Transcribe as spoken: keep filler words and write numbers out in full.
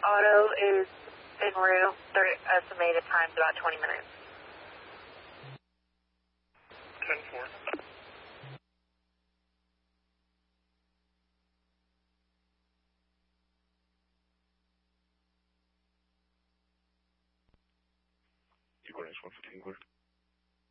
Auto is en route. Their estimated time's about twenty minutes. ten four. Equinox one fifteen clear.